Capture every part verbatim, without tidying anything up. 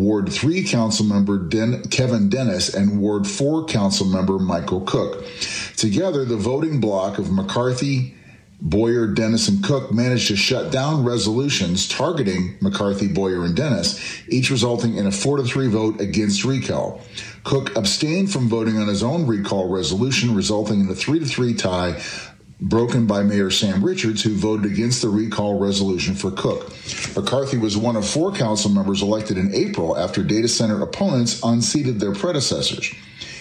Ward three Councilmember Den- Kevin Dennis and Ward four Councilmember Michael Cook. Together, the voting bloc of McCarthy, Boyer, Dennis, and Cook managed to shut down resolutions targeting McCarthy, Boyer, and Dennis, each resulting in a four to three vote against recall. Cook abstained from voting on his own recall resolution, resulting in a three to three tie broken by Mayor Sam Richards, who voted against the recall resolution for Cook. McCarthy was one of four council members elected in April after data center opponents unseated their predecessors.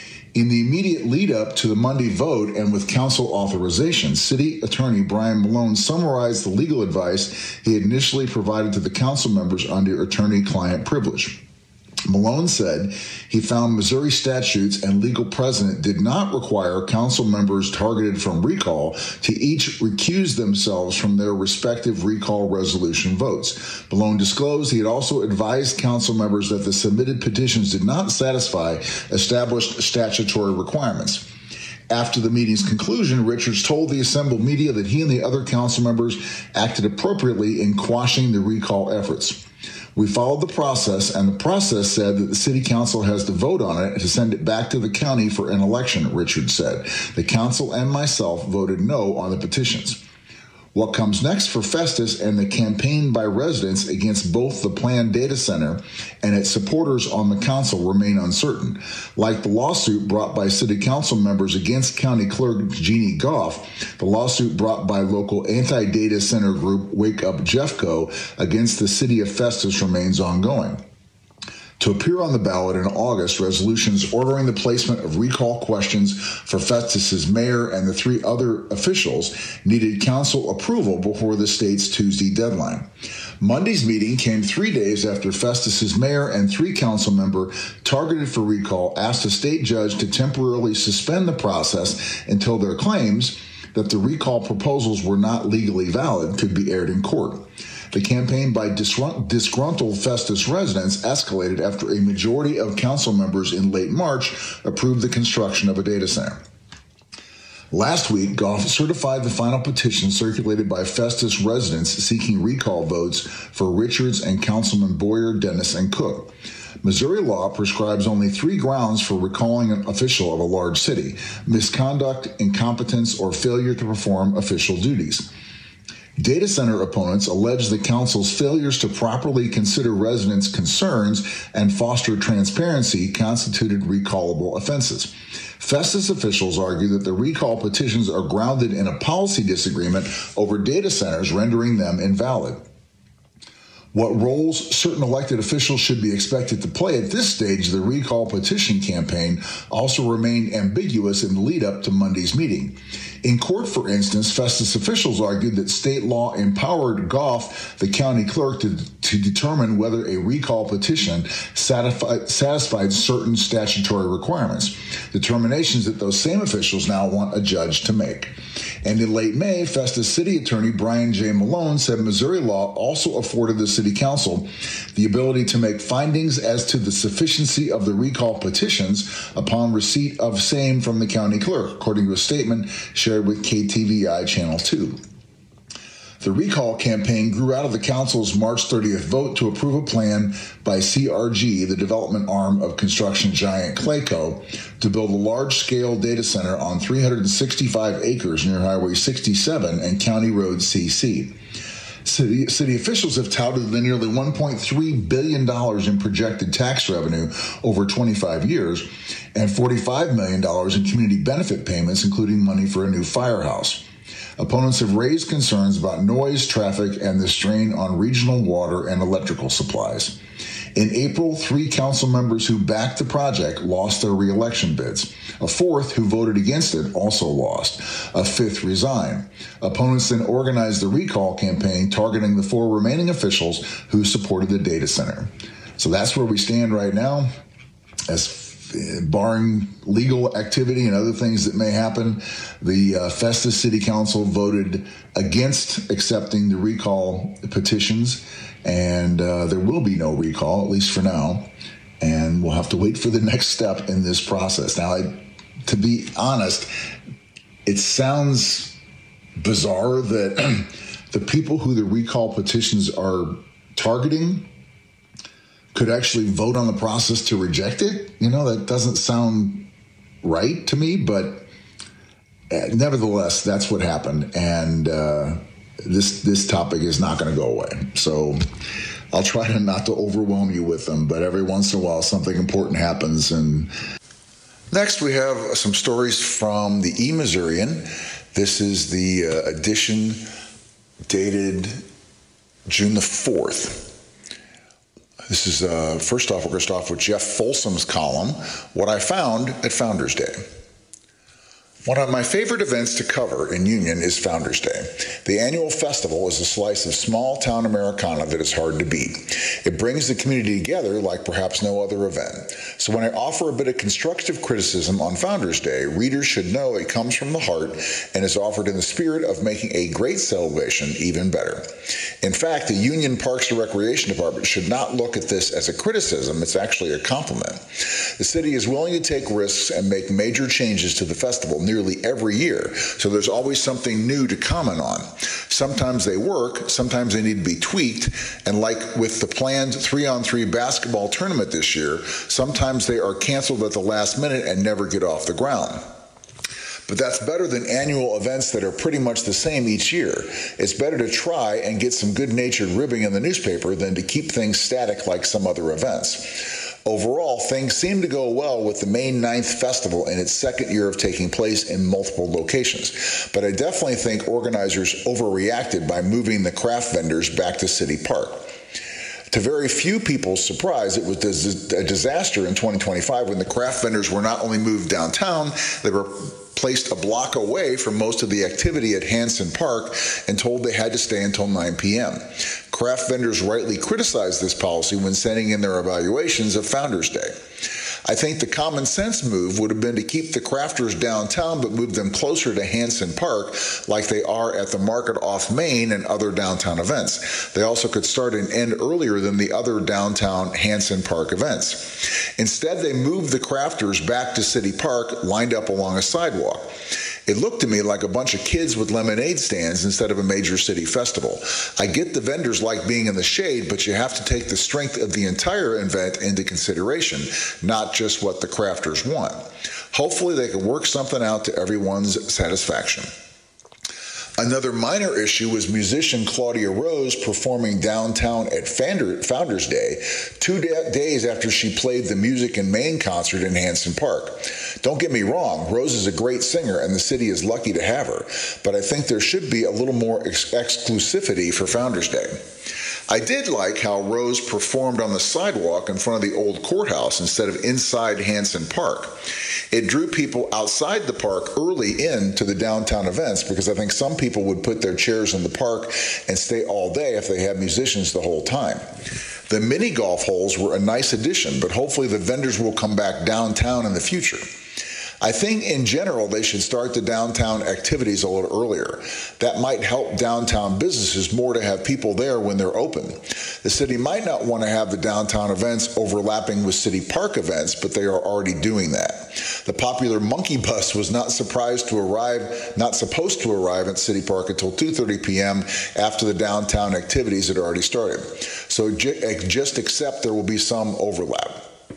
In the immediate lead up to the Monday vote and with council authorization, City Attorney Brian Malone summarized the legal advice he had initially provided to the council members under attorney-client privilege. Malone said he found Missouri statutes and legal precedent did not require council members targeted from recall to each recuse themselves from their respective recall resolution votes. Malone disclosed he had also advised council members that the submitted petitions did not satisfy established statutory requirements. After the meeting's conclusion, Richards told the assembled media that he and the other council members acted appropriately in quashing the recall efforts. We followed the process, and the process said that the city council has to vote on it to send it back to the county for an election, Richards said. The council and myself voted no on the petitions. What comes next for Festus and the campaign by residents against both the planned data center and its supporters on the council remain uncertain. Like the lawsuit brought by city council members against county clerk Jeannie Goff, the lawsuit brought by local anti-data center group Wake Up Jeffco against the city of Festus remains ongoing. To appear on the ballot in August, resolutions ordering the placement of recall questions for Festus's mayor and the three other officials needed council approval before the state's Tuesday deadline. Monday's meeting came three days after Festus's mayor and three council member targeted for recall asked a state judge to temporarily suspend the process until their claims that the recall proposals were not legally valid could be aired in court. The campaign by disgruntled Festus residents escalated after a majority of council members in late March approved the construction of a data center. Last week, Goff certified the final petition circulated by Festus residents seeking recall votes for Richards and Councilman Boyer, Dennis, and Cook. Missouri law prescribes only three grounds for recalling an official of a large city: misconduct, incompetence, or failure to perform official duties. Data center opponents allege the council's failures to properly consider residents' concerns and foster transparency constituted recallable offenses. Festus officials argue that the recall petitions are grounded in a policy disagreement over data centers, rendering them invalid. What roles certain elected officials should be expected to play at this stage of the recall petition campaign also remained ambiguous in the lead-up to Monday's meeting. In court, for instance, Festus officials argued that state law empowered Goff, the county clerk, to, to determine whether a recall petition satisfied, satisfied certain statutory requirements, determinations that those same officials now want a judge to make. And in late May, Festus City Attorney Brian J. Malone said Missouri law also afforded the City Council the ability to make findings as to the sufficiency of the recall petitions upon receipt of same from the county clerk, according to a statement shared with K T V I Channel two. The recall campaign grew out of the council's March thirtieth vote to approve a plan by C R G, the development arm of construction giant Clayco, to build a large-scale data center on three hundred sixty-five acres near Highway sixty-seven and County Road C C. City, city officials have touted the nearly one point three billion dollars in projected tax revenue over twenty-five years and forty-five million dollars in community benefit payments, including money for a new firehouse. Opponents have raised concerns about noise, traffic, and the strain on regional water and electrical supplies. In April, three council members who backed the project lost their re-election bids. A fourth, who voted against it, also lost. A fifth resigned. Opponents then organized the recall campaign targeting the four remaining officials who supported the data center. So that's where we stand right now. As barring legal activity and other things that may happen, the uh, Festus City Council voted against accepting the recall petitions, and uh, there will be no recall, at least for now, and we'll have to wait for the next step in this process. Now, I, to be honest, it sounds bizarre that the people who the recall petitions are targeting could actually vote on the process to reject it. You know, that doesn't sound right to me, but nevertheless, that's what happened. And uh, this this topic is not going to go away. So I'll try to not to overwhelm you with them, but every once in a while something important happens. And next we have some stories from the E-Missourian. This is the uh, edition dated June the fourth. This is, uh, first off, we're going to start off with Jeff Folsom's column, What I Found at Founders Day. One of my favorite events to cover in Union is Founders Day. The annual festival is a slice of small-town Americana that is hard to beat. It brings the community together like perhaps no other event. So when I offer a bit of constructive criticism on Founders Day, readers should know it comes from the heart and is offered in the spirit of making a great celebration even better. In fact, the Union Parks and Recreation Department should not look at this as a criticism. It's actually a compliment. The city is willing to take risks and make major changes to the festival nearly every year, so there's always something new to comment on. Sometimes they work, sometimes they need to be tweaked, and like with the planned three-on-three basketball tournament this year, sometimes they are canceled at the last minute and never get off the ground. But that's better than annual events that are pretty much the same each year. It's better to try and get some good-natured ribbing in the newspaper than to keep things static like some other events. Overall, things seem to go well with the May ninth Festival in its second year of taking place in multiple locations. But I definitely think organizers overreacted by moving the craft vendors back to City Park. To very few people's surprise, it was a disaster in twenty twenty-five when the craft vendors were not only moved downtown, they were placed a block away from most of the activity at Hanson Park and told they had to stay until nine p.m. Craft vendors rightly criticized this policy when sending in their evaluations of Founders Day. I think the common sense move would have been to keep the crafters downtown but move them closer to Hanson Park like they are at the Market off Main and other downtown events. They also could start and end earlier than the other downtown Hanson Park events. Instead, they moved the crafters back to City Park, lined up along a sidewalk. It looked to me like a bunch of kids with lemonade stands instead of a major city festival. I get the vendors like being in the shade, but you have to take the strength of the entire event into consideration, not just what the crafters want. Hopefully they can work something out to everyone's satisfaction. Another minor issue was musician Claudia Rose performing downtown at Founders Day, two da- days after she played the Music in Maine concert in Hanson Park. Don't get me wrong, Rose is a great singer and the city is lucky to have her, but I think there should be a little more ex- exclusivity for Founders Day. I did like how Rose performed on the sidewalk in front of the old courthouse instead of inside Hanson Park. It drew people outside the park early into the downtown events because I think some people would put their chairs in the park and stay all day if they had musicians the whole time. The mini golf holes were a nice addition, but hopefully the vendors will come back downtown in the future. I think in general they should start the downtown activities a little earlier. That might help downtown businesses more to have people there when they're open. The city might not want to have the downtown events overlapping with City Park events, but they are already doing that. The popular Monkey Bus was not surprised to arrive, not supposed to arrive at City Park until two thirty p.m. after the downtown activities had already started. So just accept there will be some overlap.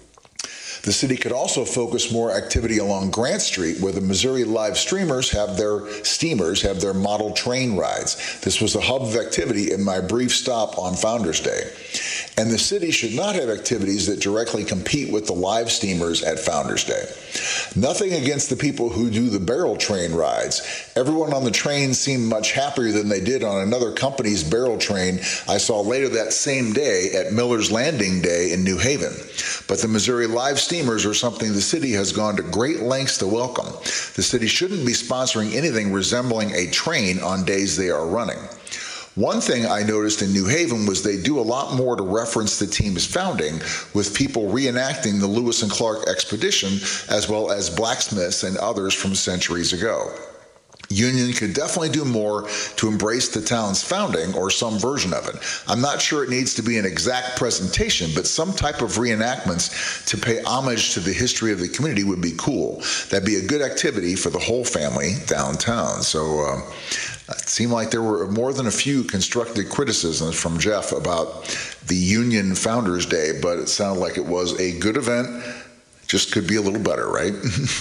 The city could also focus more activity along Grant Street, where the Missouri Live Streamers have their steamers have their model train rides. This was a hub of activity in my brief stop on Founders Day. And the city should not have activities that directly compete with the live steamers at Founders Day. Nothing against the people who do the barrel train rides. Everyone on the train seemed much happier than they did on another company's barrel train I saw later that same day at Miller's Landing Day in New Haven. But the Missouri Live Steamers are something the city has gone to great lengths to welcome. The city shouldn't be sponsoring anything resembling a train on days they are running. One thing I noticed in New Haven was they do a lot more to reference the team's founding, with people reenacting the Lewis and Clark expedition, as well as blacksmiths and others from centuries ago. Union could definitely do more to embrace the town's founding or some version of it. I'm not sure it needs to be an exact presentation, but some type of reenactments to pay homage to the history of the community would be cool. That'd be a good activity for the whole family downtown. So uh, it seemed like there were more than a few constructive criticisms from Jeff about the Union Founders Day, but it sounded like it was a good event. Just could be a little better, right?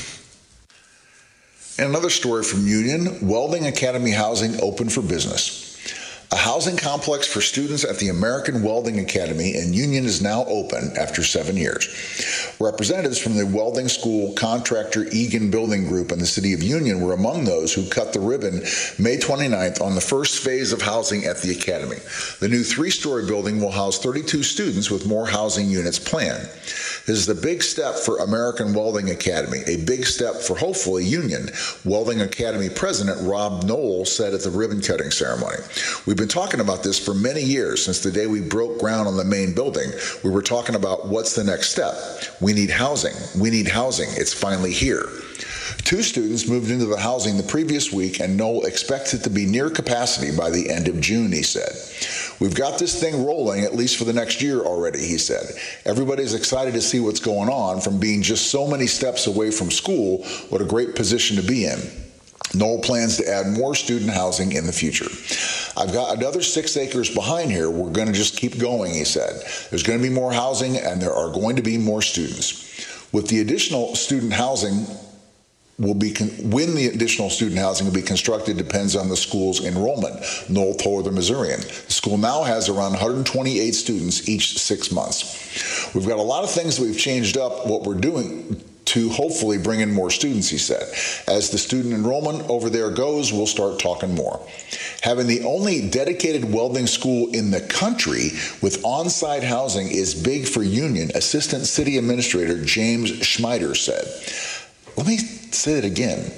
And another story from Union, Welding Academy Housing open for business. A housing complex for students at the American Welding Academy in Union is now open after seven years. Representatives from the welding school contractor Egan Building Group and the City of Union were among those who cut the ribbon May twenty-ninth on the first phase of housing at the academy. The new three-story building will house thirty-two students with more housing units planned. This is a big step for American Welding Academy, a big step for hopefully Union, Welding Academy President Rob Knoll said at the ribbon-cutting ceremony. We've been talking about this for many years. Since the day we broke ground on the main building, we were talking about what's the next step. We need housing. We need housing. It's finally here. Two students moved into the housing the previous week, and Knoll expects it to be near capacity by the end of June, he said. We've got this thing rolling at least for the next year already, he said. Everybody's excited to see what's going on. From being just so many steps away from school, what a great position to be in. Knoll plans to add more student housing in the future. I've got another six acres behind here. We're going to just keep going, he said. There's going to be more housing, and there are going to be more students. With the additional student housing, will be con- when the additional student housing will be constructed depends on the school's enrollment, Knoll told the Missourian. The school now has around one hundred twenty-eight students each six months. We've got a lot of things that we've changed up what we're doing to hopefully bring in more students, he said. As the student enrollment over there goes, we'll start talking more. Having the only dedicated welding school in the country with on-site housing is big for Union, Assistant City Administrator James Schmeider said. Let me say it again.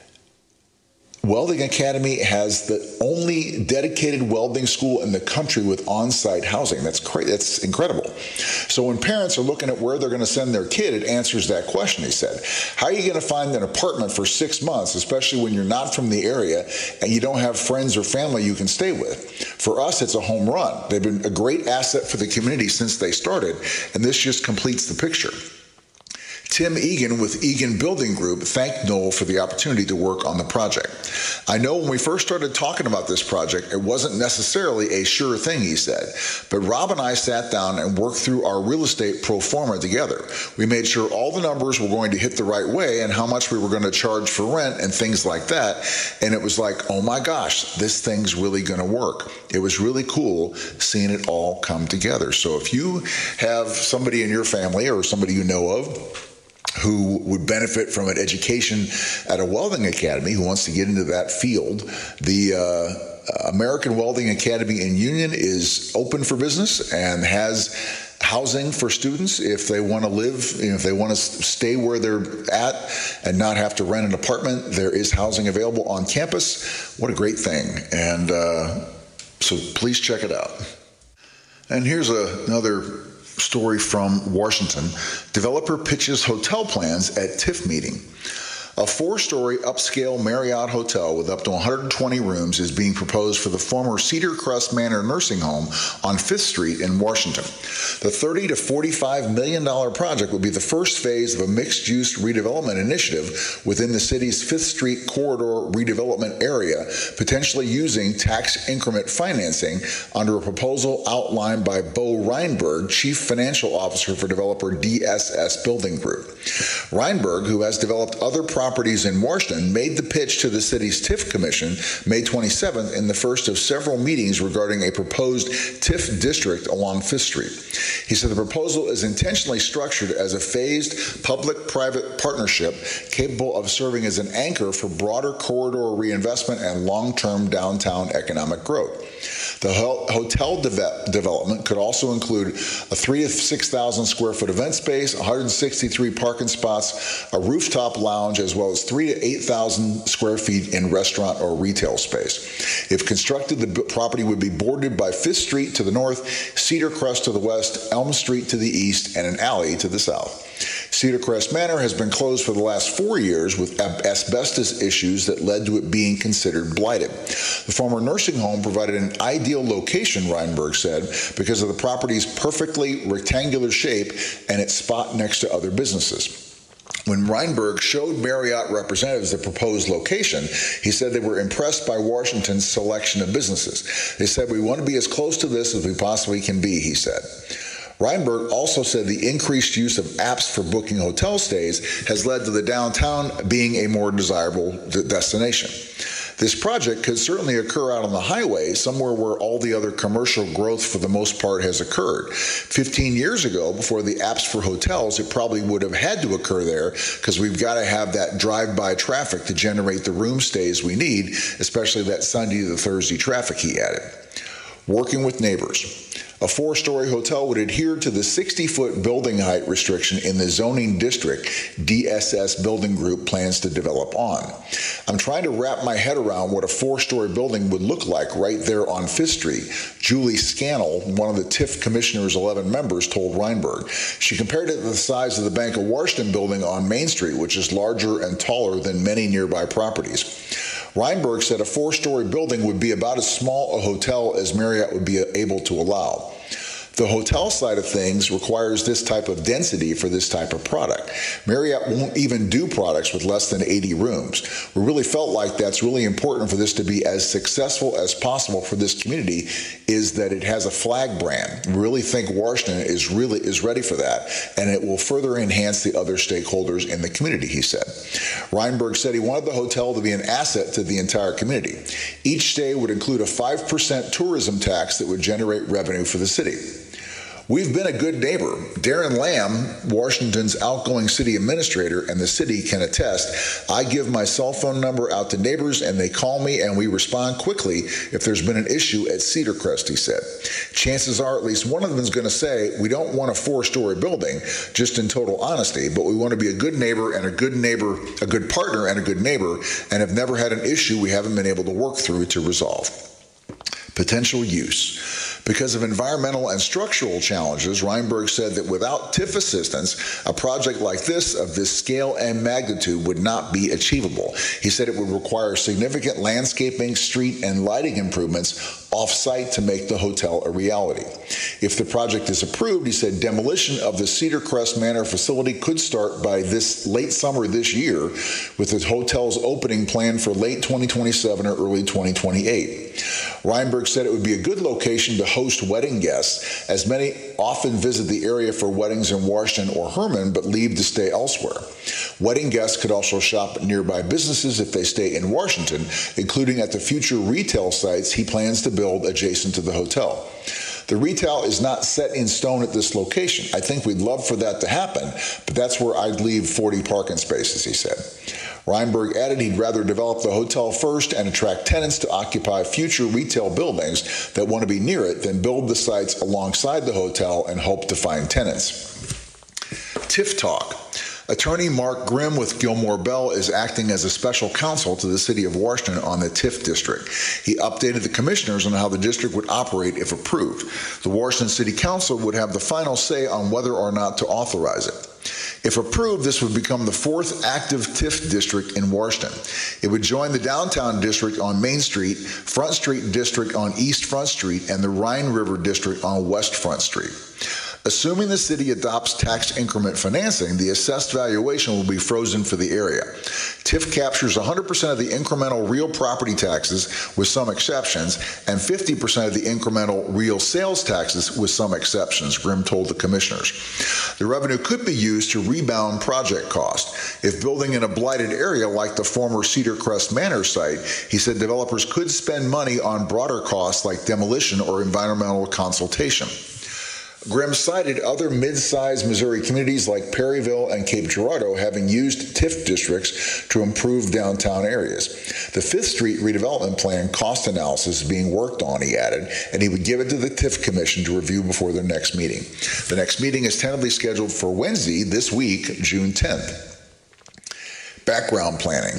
Welding Academy has the only dedicated welding school in the country with on-site housing. That's crazy. That's incredible. So when parents are looking at where they're going to send their kid, it answers that question, he said. How are you going to find an apartment for six months, especially when you're not from the area and you don't have friends or family you can stay with? For us, it's a home run. They've been a great asset for the community since they started, and this just completes the picture. Tim Egan with Egan Building Group thanked Knoll for the opportunity to work on the project. I know when we first started talking about this project, it wasn't necessarily a sure thing, he said, but Rob and I sat down and worked through our real estate pro forma together. We made sure all the numbers were going to hit the right way and how much we were going to charge for rent and things like that. And it was like, oh my gosh, this thing's really going to work. It was really cool seeing it all come together. So if you have somebody in your family or somebody you know of who would benefit from an education at a welding academy, who wants to get into that field, the uh, American Welding Academy in Union is open for business and has housing for students if they want to live, you know, if they want to stay where they're at and not have to rent an apartment. There is housing available on campus. What a great thing. And uh, so please check it out. And here's a, another story from Washington. Developer pitches hotel plans at TIFF meeting. A four-story upscale Marriott hotel with up to one hundred twenty rooms is being proposed for the former Cedar Crest Manor nursing home on Fifth Street in Washington. The thirty to forty-five million dollars project will be the first phase of a mixed-use redevelopment initiative within the city's Fifth Street corridor redevelopment area, potentially using tax increment financing under a proposal outlined by Bo Reinberg, Chief Financial Officer for developer D S S Building Group. Reinberg, who has developed other properties Properties in Washington, made the pitch to the city's TIF Commission May twenty-seventh in the first of several meetings regarding a proposed TIF district along Fifth Street. He said the proposal is intentionally structured as a phased public-private partnership capable of serving as an anchor for broader corridor reinvestment and long-term downtown economic growth. The hotel de- development could also include a three to six thousand square foot event space, one hundred sixty-three parking spots, a rooftop lounge, as well as three to eight thousand square feet in restaurant or retail space. If constructed, the property would be bordered by Fifth Street to the north, Cedar Crest to the west, Elm Street to the east, and an alley to the south. Cedar Crest Manor has been closed for the last four years with asbestos issues that led to it being considered blighted. The former nursing home provided an ideal location, Reinberg said, because of the property's perfectly rectangular shape and its spot next to other businesses. When Reinberg showed Marriott representatives the proposed location, he said they were impressed by Washington's selection of businesses. They said, "We want to be as close to this as we possibly can be," he said. Reinberg also said the increased use of apps for booking hotel stays has led to the downtown being a more desirable destination. This project could certainly occur out on the highway, somewhere where all the other commercial growth for the most part has occurred. Fifteen years ago, before the apps for hotels, it probably would have had to occur there because we've got to have that drive-by traffic to generate the room stays we need, especially that Sunday to Thursday traffic, he added. Working with neighbors. A four-story hotel would adhere to the sixty-foot building height restriction in the zoning district D S S Building Group plans to develop on. I'm trying to wrap my head around what a four-story building would look like right there on Fifth Street, Julie Scannell, one of the T I F Commissioner's eleven members, told Reinberg. She compared it to the size of the Bank of Washington building on Main Street, which is larger and taller than many nearby properties. Reinberg said a four-story building would be about as small a hotel as Marriott would be able to allow. The hotel side of things requires this type of density for this type of product. Marriott won't even do products with less than eighty rooms. We really felt like that's really important for this to be as successful as possible for this community, is that it has a flag brand. We really think Washington is really is ready for that, and it will further enhance the other stakeholders in the community, he said. Reinberg said he wanted the hotel to be an asset to the entire community. Each stay would include a five percent tourism tax that would generate revenue for the city. We've been a good neighbor. Darren Lamb, Washington's outgoing city administrator, and the city can attest. I give my cell phone number out to neighbors and they call me and we respond quickly if there's been an issue at Cedar Crest, he said. Chances are at least one of them is going to say, we don't want a four-story building, just in total honesty, but we want to be a good neighbor and a good neighbor, a good partner and a good neighbor, and have never had an issue we haven't been able to work through to resolve. Potential use. Because of environmental and structural challenges, Reinberg said that without T I F assistance, a project like this of this scale and magnitude would not be achievable. He said it would require significant landscaping, street, and lighting improvements off-site to make the hotel a reality. If the project is approved, he said demolition of the Cedar Crest Manor facility could start by this late summer this year, with the hotel's opening planned for late twenty twenty-seven or early twenty twenty-eight. Reinberg said it would be a good location to host wedding guests, as many often visit the area for weddings in Washington or Herman but leave to stay elsewhere. Wedding guests could also shop at nearby businesses if they stay in Washington, including at the future retail sites he plans to build adjacent to the hotel. The retail is not set in stone at this location. I think we'd love for that to happen, but that's where I'd leave forty parking spaces, he said. Reinberg added he'd rather develop the hotel first and attract tenants to occupy future retail buildings that want to be near it than build the sites alongside the hotel and hope to find tenants. T I F Talk. Attorney Mark Grimm with Gilmore Bell is acting as a special counsel to the City of Washington on the T I F district. He updated the commissioners on how the district would operate if approved. The Washington City Council would have the final say on whether or not to authorize it. If approved, this would become the fourth active T I F district in Washington. It would join the downtown district on Main Street, Front Street district on East Front Street, and the Rhine River district on West Front Street. Assuming the city adopts tax increment financing, the assessed valuation will be frozen for the area. T I F captures one hundred percent of the incremental real property taxes with some exceptions and fifty percent of the incremental real sales taxes with some exceptions, Grimm told the commissioners. The revenue could be used to rebound project cost. If building in a blighted area like the former Cedar Crest Manor site, he said developers could spend money on broader costs like demolition or environmental consultation. Grimm cited other mid-sized Missouri communities like Perryville and Cape Girardeau having used T I F districts to improve downtown areas. The Fifth Street redevelopment plan cost analysis is being worked on, he added, and he would give it to the T I F Commission to review before their next meeting. The next meeting is tentatively scheduled for Wednesday this week, June tenth. Background planning.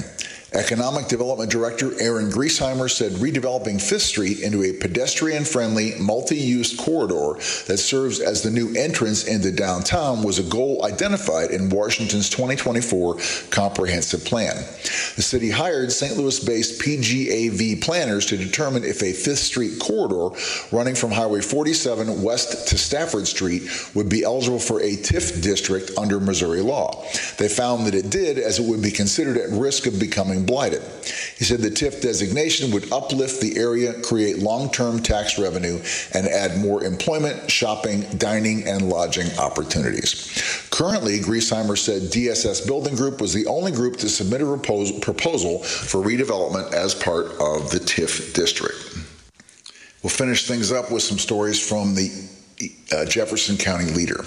Economic Development Director Aaron Griesheimer said redeveloping Fifth Street into a pedestrian-friendly, multi-use corridor that serves as the new entrance into downtown was a goal identified in Washington's twenty twenty-four Comprehensive Plan. The city hired Saint Louis-based P G A V planners to determine if a Fifth Street corridor running from Highway forty-seven west to Stafford Street would be eligible for a T I F district under Missouri law. They found that it did, as it would be considered at risk of becoming blighted. He said the T I F designation would uplift the area, create long-term tax revenue, and add more employment, shopping, dining, and lodging opportunities. Currently, Griesheimer said D S S Building Group was the only group to submit a proposal for redevelopment as part of the T I F district. We'll finish things up with some stories from the uh, Jefferson County Leader.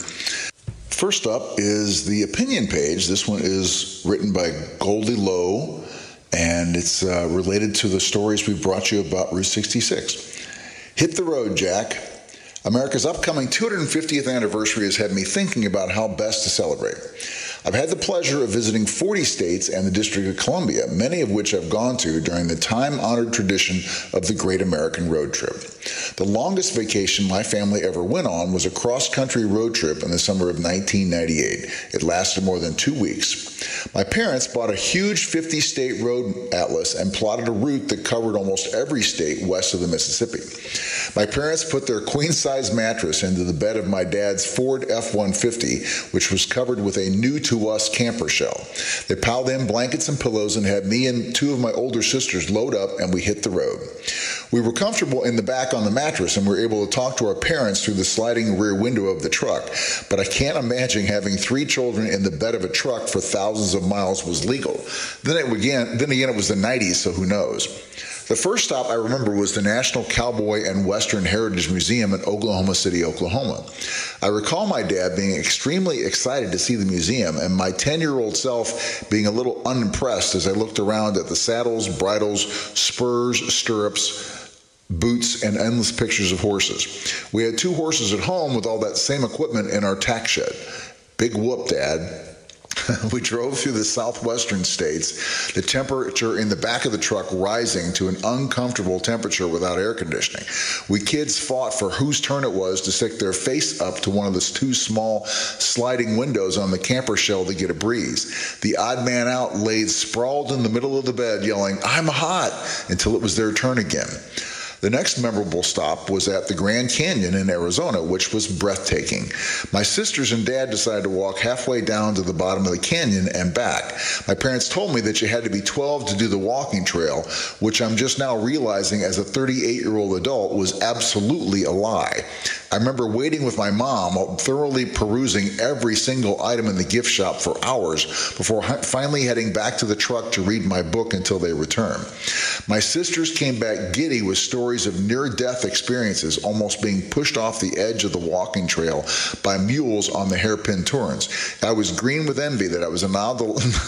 First up is the opinion page. This one is written by Goldie Lowe, and it's uh, related to the stories we brought you about Route sixty-six. Hit the road, Jack. America's upcoming two hundred fiftieth anniversary has had me thinking about how best to celebrate. I've had the pleasure of visiting forty states and the District of Columbia, many of which I've gone to during the time-honored tradition of the Great American Road Trip. The longest vacation my family ever went on was a cross-country road trip in the summer of nineteen ninety-eight. It lasted more than two weeks. My parents bought a huge fifty-state road atlas and plotted a route that covered almost every state west of the Mississippi. My parents put their queen-size mattress into the bed of my dad's Ford F one fifty, which was covered with a new-to-us camper shell. They piled in blankets and pillows and had me and two of my older sisters load up, and we hit the road. We were comfortable in the back on the mattress and were able to talk to our parents through the sliding rear window of the truck, but I can't imagine having three children in the bed of a truck for thousands of miles was legal. Then, it again, then again, it was the nineties, so who knows? The first stop I remember was the National Cowboy and Western Heritage Museum in Oklahoma City, Oklahoma. I recall my dad being extremely excited to see the museum and my ten-year-old self being a little unimpressed as I looked around at the saddles, bridles, spurs, stirrups, boots, and endless pictures of horses. We had two horses at home with all that same equipment in our tack shed. Big whoop, Dad. We drove through the southwestern states, the temperature in the back of the truck rising to an uncomfortable temperature without air conditioning. We kids fought for whose turn it was to stick their face up to one of the two small sliding windows on the camper shell to get a breeze. The odd man out laid sprawled in the middle of the bed yelling, "I'm hot," until it was their turn again. The next memorable stop was at the Grand Canyon in Arizona, which was breathtaking. My sisters and dad decided to walk halfway down to the bottom of the canyon and back. My parents told me that you had to be twelve to do the walking trail, which I'm just now realizing as a thirty-eight-year-old adult was absolutely a lie. I remember waiting with my mom, thoroughly perusing every single item in the gift shop for hours before finally heading back to the truck to read my book until they returned. My sisters came back giddy with stories of near-death experiences, almost being pushed off the edge of the walking trail by mules on the hairpin turns. I was green with envy that I was not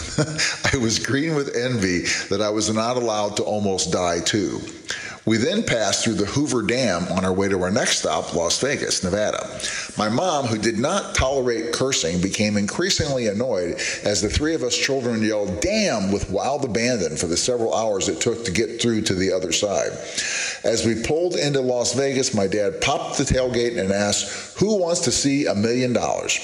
I was green with envy that I was not allowed to almost die too. We then passed through the Hoover Dam on our way to our next stop, Las Vegas, Nevada. My mom, who did not tolerate cursing, became increasingly annoyed as the three of us children yelled, "Damn," with wild abandon for the several hours it took to get through to the other side. As we pulled into Las Vegas, my dad popped the tailgate and asked, "Who wants to see a million dollars?"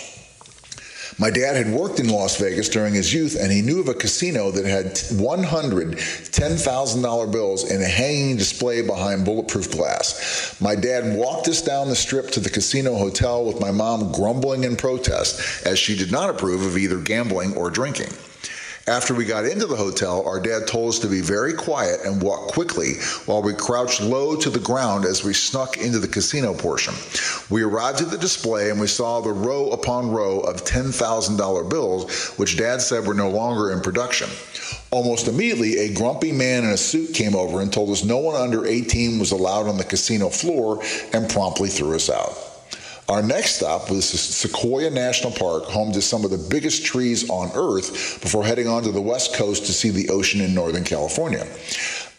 My dad had worked in Las Vegas during his youth, and he knew of a casino that had one hundred ten thousand dollar bills in a hanging display behind bulletproof glass. My dad walked us down the strip to the casino hotel with my mom grumbling in protest, as she did not approve of either gambling or drinking. After we got into the hotel, our dad told us to be very quiet and walk quickly while we crouched low to the ground as we snuck into the casino portion. We arrived at the display and we saw the row upon row of ten thousand dollar bills, which Dad said were no longer in production. Almost immediately, a grumpy man in a suit came over and told us no one under eighteen was allowed on the casino floor and promptly threw us out. Our next stop was Sequoia National Park, home to some of the biggest trees on Earth, before heading on to the West Coast to see the ocean in Northern California.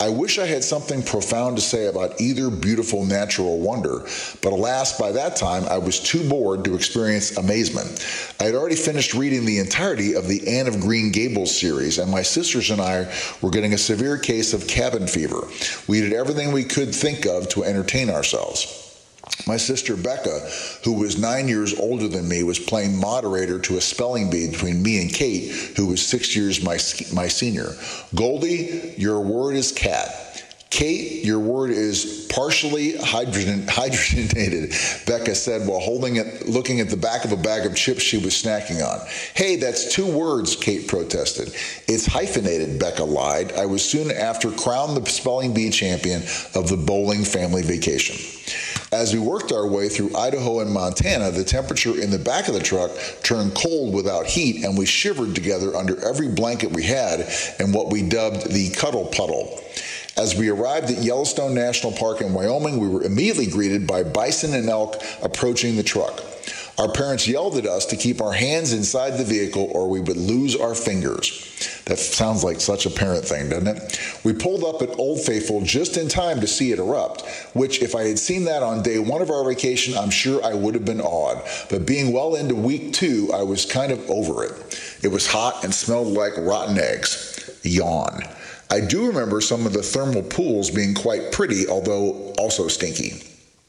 I wish I had something profound to say about either beautiful natural wonder, but alas, by that time I was too bored to experience amazement. I had already finished reading the entirety of the Anne of Green Gables series, and my sisters and I were getting a severe case of cabin fever. We did everything we could think of to entertain ourselves. My sister Becca, who was nine years older than me, was playing moderator to a spelling bee between me and Kate, who was six years my, my senior. Goldie, your word is cat. Kate, your word is partially hydrogen, hydrogenated, Becca said while holding it, looking at the back of a bag of chips she was snacking on. Hey, that's two words, Kate protested. It's hyphenated, Becca lied. I was soon after crowned the spelling bee champion of the bowling family vacation. As we worked our way through Idaho and Montana, the temperature in the back of the truck turned cold without heat, and we shivered together under every blanket we had in what we dubbed the cuddle puddle. As we arrived at Yellowstone National Park in Wyoming, we were immediately greeted by bison and elk approaching the truck. Our parents yelled at us to keep our hands inside the vehicle or we would lose our fingers. That sounds like such a parent thing, doesn't it? We pulled up at Old Faithful just in time to see it erupt, which if I had seen that on day one of our vacation, I'm sure I would have been awed. But being well into week two, I was kind of over it. It was hot and smelled like rotten eggs. Yawn. I do remember some of the thermal pools being quite pretty, although also stinky.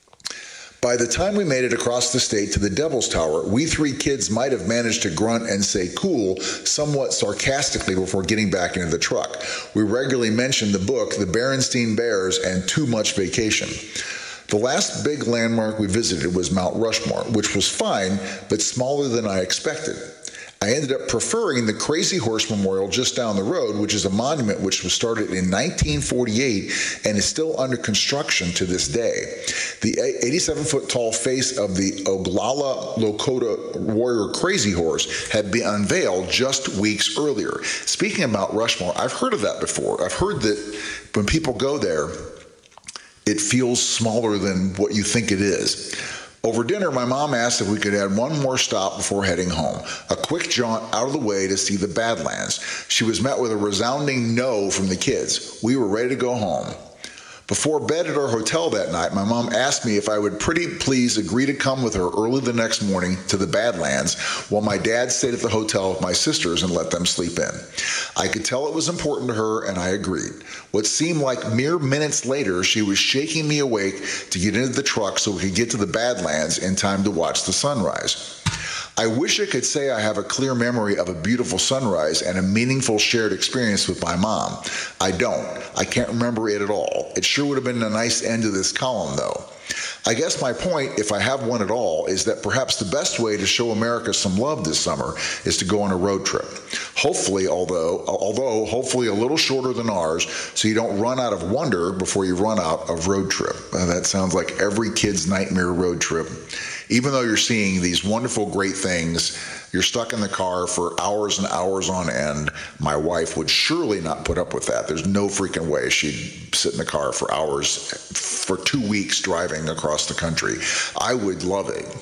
By the time we made it across the state to the Devil's Tower, we three kids might have managed to grunt and say cool somewhat sarcastically before getting back into the truck. We regularly mentioned the book, The Berenstein Bears, and Too Much Vacation. The last big landmark we visited was Mount Rushmore, which was fine, but smaller than I expected. I ended up preferring the Crazy Horse Memorial just down the road, which is a monument which was started in nineteen forty-eight and is still under construction to this day. The eighty-seven foot tall face of the Oglala Lakota warrior Crazy Horse had been unveiled just weeks earlier. Speaking about Rushmore, I've heard of that before. I've heard that when people go there, it feels smaller than what you think it is. Over dinner, my mom asked if we could add one more stop before heading home, a quick jaunt out of the way to see the Badlands. She was met with a resounding no from the kids. We were ready to go home. Before bed at our hotel that night, my mom asked me if I would pretty please agree to come with her early the next morning to the Badlands while my dad stayed at the hotel with my sisters and let them sleep in. I could tell it was important to her, and I agreed. What seemed like mere minutes later, she was shaking me awake to get into the truck so we could get to the Badlands in time to watch the sunrise. I wish I could say I have a clear memory of a beautiful sunrise and a meaningful shared experience with my mom. I don't. I can't remember it at all. It sure would have been a nice end to this column, though. I guess my point, if I have one at all, is that perhaps the best way to show America some love this summer is to go on a road trip. Hopefully, although, although hopefully a little shorter than ours, so you don't run out of wonder before you run out of road trip. Uh, that sounds like every kid's nightmare road trip. Even though you're seeing these wonderful, great things, you're stuck in the car for hours and hours on end. My wife would surely not put up with that. There's no freaking way she'd sit in the car for hours for two weeks driving across the country. I would love it,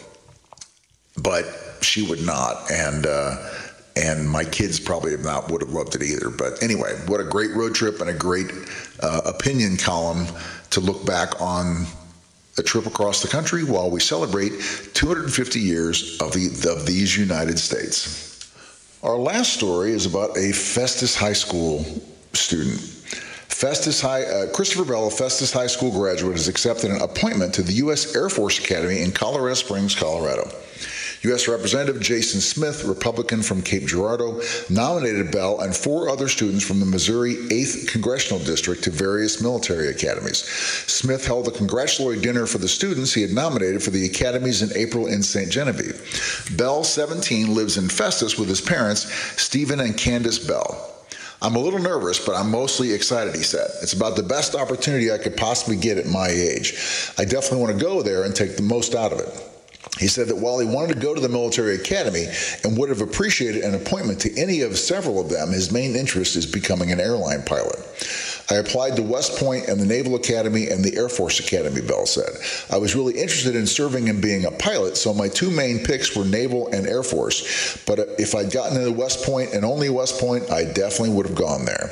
but she would not. And, uh, and my kids probably not would have loved it either. But anyway, what a great road trip and a great uh, opinion column to look back on a trip across the country while we celebrate two hundred fifty years of, the, of these United States. Our last story is about a Festus High School student. Festus High, uh, Christopher Bell, a Festus High School graduate, has accepted an appointment to the U S Air Force Academy in Colorado Springs, Colorado. U S Representative Jason Smith, Republican from Cape Girardeau, nominated Bell and four other students from the Missouri eighth Congressional District to various military academies. Smith held a congratulatory dinner for the students he had nominated for the academies in April in Saint Genevieve. Bell, seventeen, lives in Festus with his parents, Stephen and Candace Bell. I'm a little nervous, but I'm mostly excited, he said. It's about the best opportunity I could possibly get at my age. I definitely want to go there and take the most out of it. He said that while he wanted to go to the military academy and would have appreciated an appointment to any of several of them, his main interest is becoming an airline pilot. I applied to West Point and the Naval Academy and the Air Force Academy, Bell said. I was really interested in serving and being a pilot, so my two main picks were Naval and Air Force. But if I'd gotten into West Point and only West Point, I definitely would have gone there.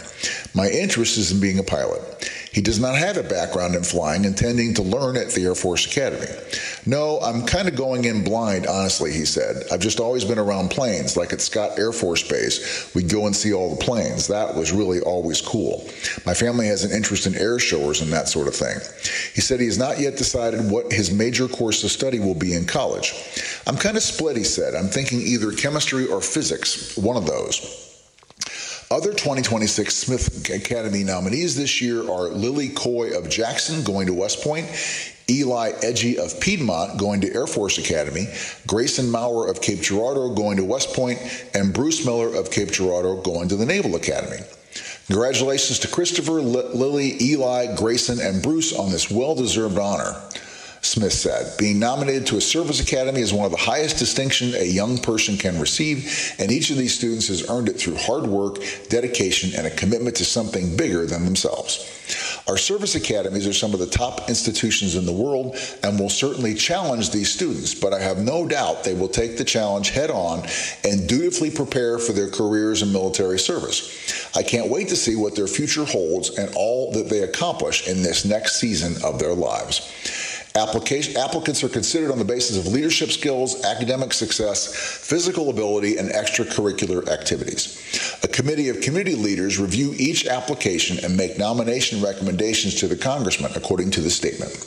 My interest is in being a pilot. He does not have a background in flying, intending to learn at the Air Force Academy. No, I'm kind of going in blind, honestly, he said. I've just always been around planes, like at Scott Air Force Base. We'd go and see all the planes. That was really always cool. My family has an interest in air shows and that sort of thing. He said he has not yet decided what his major course of study will be in college. I'm kind of split, he said. I'm thinking either chemistry or physics, one of those. Other twenty twenty-six Smith Academy nominees this year are Lily Coy of Jackson, going to West Point, Eli Edgy of Piedmont, going to Air Force Academy, Grayson Maurer of Cape Girardeau, going to West Point, and Bruce Miller of Cape Girardeau, going to the Naval Academy. Congratulations to Christopher, L- Lily, Eli, Grayson, and Bruce on this well-deserved honor, Smith said. Being nominated to a service academy is one of the highest distinctions a young person can receive, and each of these students has earned it through hard work, dedication, and a commitment to something bigger than themselves. Our service academies are some of the top institutions in the world and will certainly challenge these students, but I have no doubt they will take the challenge head on and dutifully prepare for their careers in military service. I can't wait to see what their future holds and all that they accomplish in this next season of their lives. Application, applicants are considered on the basis of leadership skills, academic success, physical ability, and extracurricular activities. A committee of community leaders review each application and make nomination recommendations to the congressman, according to the statement.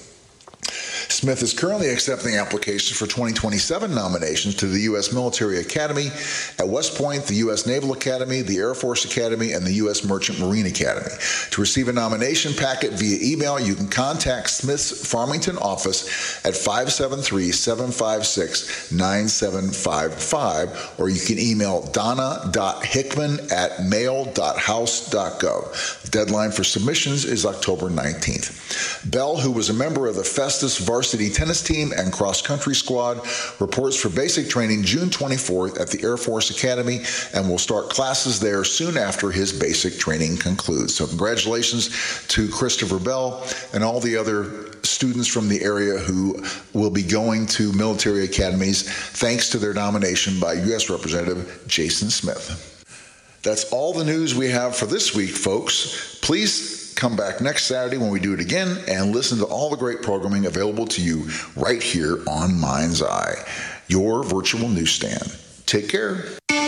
Smith is currently accepting applications for twenty twenty-seven nominations to the U S Military Academy at West Point, the U S Naval Academy, the Air Force Academy, and the U S Merchant Marine Academy. To receive a nomination packet via email, you can contact Smith's Farmington office at five seven three, seven five six, nine seven five five, or you can email donna dot hickman at mail dot house dot gov. The deadline for submissions is October nineteenth. Bell, who was a member of the Festus varsity tennis team and cross-country squad, reports for basic training June twenty-fourth at the Air Force Academy and will start classes there soon after his basic training concludes. So congratulations to Christopher Bell and all the other students from the area who will be going to military academies thanks to their nomination by U S Representative Jason Smith. That's all the news we have for this week, folks. Please come back next Saturday when we do it again and listen to all the great programming available to you right here on Mind's Eye, your virtual newsstand. Take care.